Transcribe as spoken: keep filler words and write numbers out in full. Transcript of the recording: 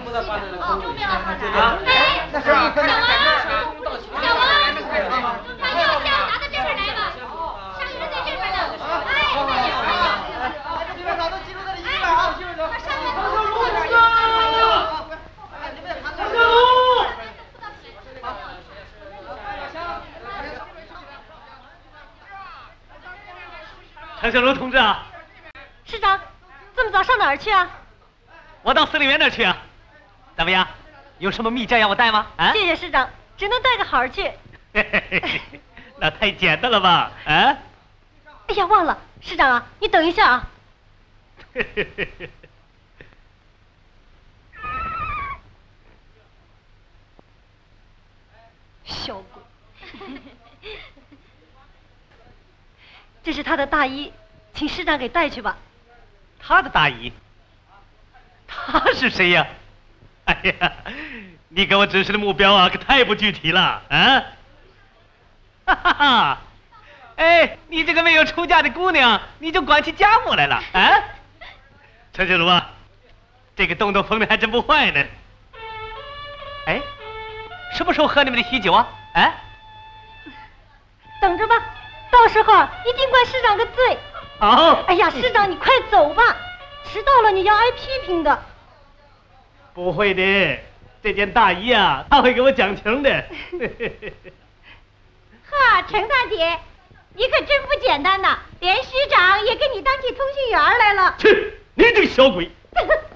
哦，钟表放哪？哎，小王，小王，把药箱拿到这边来吧。上有人在这边呢。哎，快点啊！ 这边早都集中在这一边啊！ 把上面唐小龙，唐小唐小龙同志啊， 师长，这么早上哪儿去啊？ 我到司令员那儿去啊。怎么样？有什么密件要我带吗？啊？ 谢谢师长，只能带个好去。 那太简单了吧？啊？ 哎呀，忘了，师长啊，你等一下啊。小鬼，这是他的大衣，请师长给带去吧。 他的大衣？他是谁呀？哎呀，你给我指示的目标啊，可太不具体了啊！哈哈哈！哎，你这个没有出嫁的姑娘，你就管起家务来了啊？陈小龙啊，这个洞洞封的还真不坏呢。哎，什么时候喝你们的喜酒啊？哎， 等着吧，到时候一定怪师长个罪。 好。 哎呀，师长你快走吧，迟到了你要挨批评的。 不会的，这件大衣啊，他会给我讲情的。 呵，程大姐，你可真不简单呐，连师长也给你当起通讯员来了。 去，你这个小鬼！